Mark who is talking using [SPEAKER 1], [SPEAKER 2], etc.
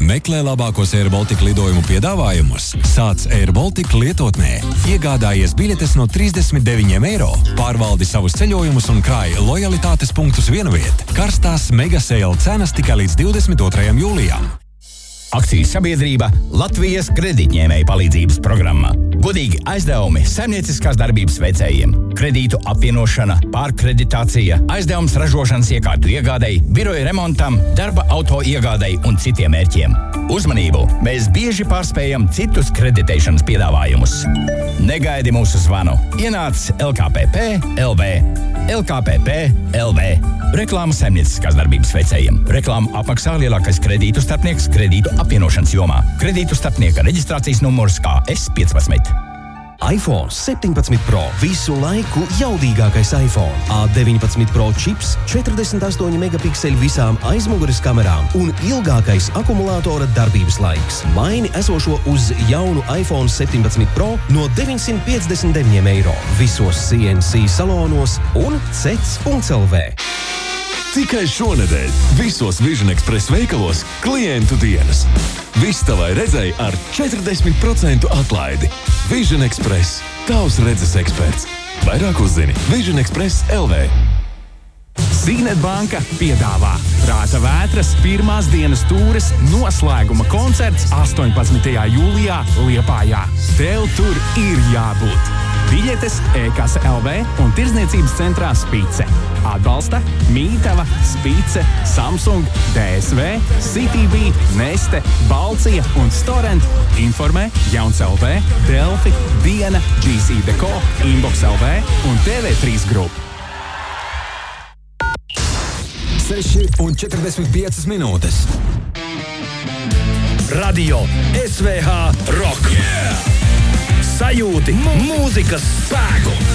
[SPEAKER 1] Meklē labākos Air Baltica lidojumu piedāvājumus. Sāc Air Baltica lietotnē. Iegādājies biļetes no 39 eiro. Pārvaldi savus ceļojumus un krāj lojalitātes punktus vienviet. Karstās mega sale cenas tikai līdz 22. jūlijam.
[SPEAKER 2] Akcijas sabiedrība Latvijas kredītņēmēju palīdzības programma. Godīgi aizdevumi saimnieciskās darbības veicējiem. Kredītu apvienošana, pārkreditācija, aizdevums ražošanas iekārtu iegādei, biroja remontam, darba auto iegādei un citiem mērķiem. Uzmanību! Mēs bieži pārspējam citus kreditēšanas piedāvājumus. Negaidi mūsu zvanu. Ienāc LKPP LV. LKPP LV. Reklāma saimnieciskās darbības veicējiem. Reklāmu apmaksā lielākais kredītu starpnieks kredītu apvienošanas jomā. Kredītu starpnieka reģistrācijas numurs KS15.
[SPEAKER 3] iPhone 17 Pro. Visu laiku jaudīgākais iPhone. A19 Pro čips, 48 megapikseli visām aizmugures kamerām un ilgākais akumulātora darbības laiks. Maini esošo uz jaunu iPhone 17 Pro no 959 eiro visos CNC salonos un cets.lv.
[SPEAKER 4] Tikai šonedēļ visos Vision Express veikalos klientu dienas. Viss tavai redzei ar 40% atlaidi. Vision Express. Tavs redzes eksperts. Vairāk uzzini Vision Express LV.
[SPEAKER 5] Signet banka piedāvā Prāta vētras pirmās dienas tūres noslēguma koncerts 18. jūlijā Liepājā. Tev tur ir jābūt. Biļetes e-kasa LV un tirdzniecības centrā Spice. Atbalsta Mītava, Spice, Samsung, DSV, CTB, Neste, Balcija un Storent. Informē Jauns LV, Delfi, Diena, GC Deko, Inbox LV un TV3 Group.
[SPEAKER 1] 6:45 minūtes.
[SPEAKER 6] Radio SVH Rock. Sajūti mūzikas spēku.